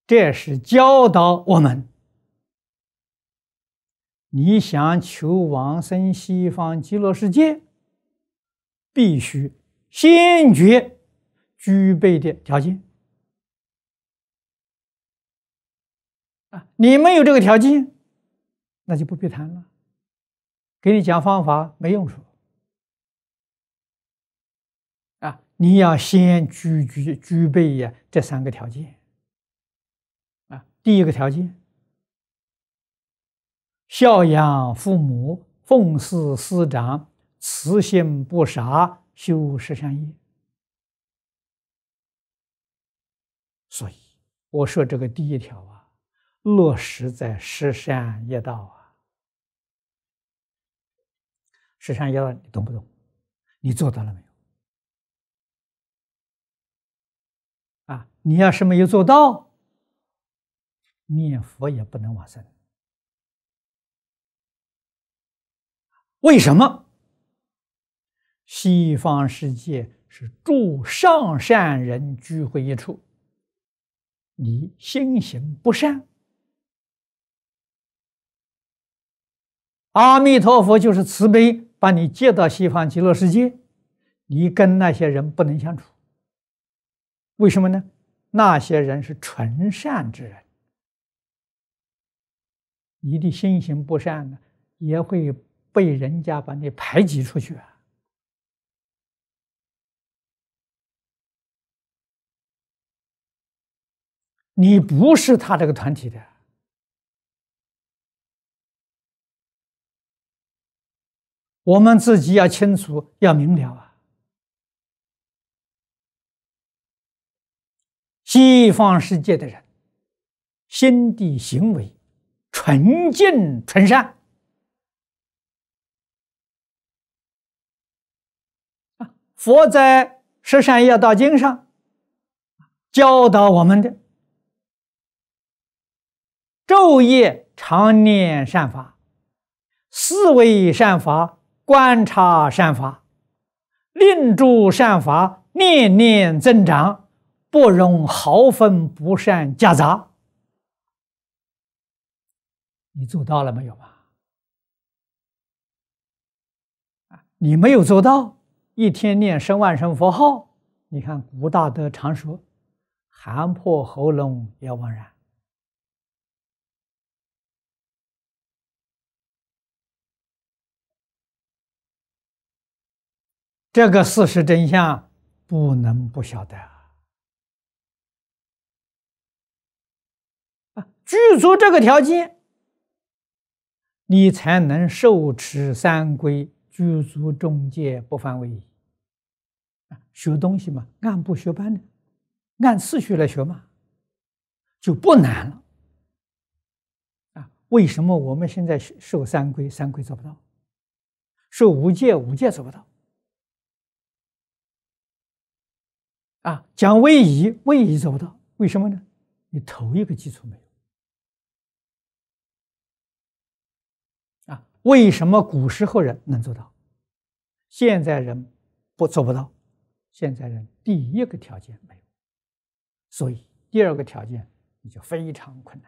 这是教导我们：你想求往生西方极乐世界，必须先决具备的条件。你没有这个条件，那就不必谈了。给你讲方法没用处。你要先具备这3个条件。第一个条件，孝养父母，奉事师长，慈心不杀，修十善业。所以我说这个第一条落实在十善业道十善业道你懂不懂？你做到了没有？你要是没有做到，念佛也不能往生。为什么？西方世界是诸上善人聚会一处，你心行不善，阿弥陀佛就是慈悲，把你接到西方极乐世界，你跟那些人不能相处。为什么呢？那些人是纯善之人，你的心行不善呢，也会被人家把你排挤出去你不是他这个团体的。我们自己要清楚，要明了西方世界的人心地行为纯净纯善佛在《十善业道经》上教导我们的：昼夜常念善法，思维善法，观察善法，令诸善法念念增长，不容毫分不善夹杂。你做到了没有吧？你没有做到，一天念10万声佛号，你看古大德常说，喊破喉咙也枉然。这个事实真相不能不晓得具足这个条件，你才能受持三规，具足众戒，不犯违仪。学东西嘛，按部学班的，按次序来学嘛，就不难了为什么我们现在受三规，三规做不到；受五戒，五戒做不到讲威仪，威仪做不到，为什么呢？你头一个基础没有为什么古时候人能做到，现在人做不到？现在人第一个条件没有，所以第二个条件你就非常困难。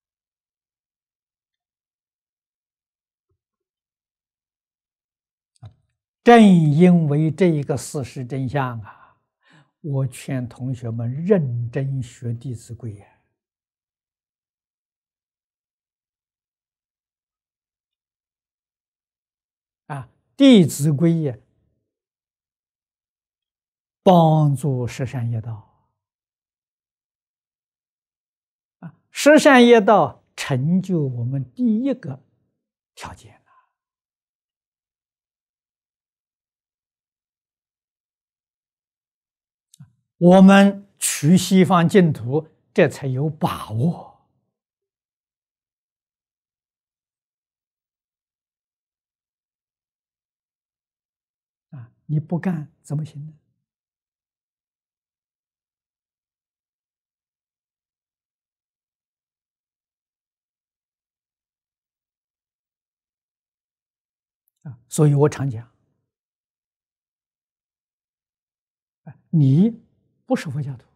正因为这一个事实真相我劝同学们认真学《弟子规》《弟子规》帮助十善业道十善业道成就我们第一个条件我们去西方净土，这才有把握你不干怎么行呢？所以我常讲，你不是佛教徒，